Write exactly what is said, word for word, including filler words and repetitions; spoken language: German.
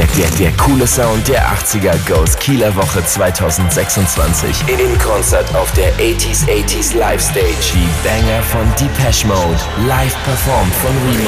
Der, der coole Sound der achtziger goes Kieler Woche zwanzig sechsundzwanzig. In Konzert auf der achtziger achtziger Live Stage. Die Banger von Depeche Mode, live performt von Remo.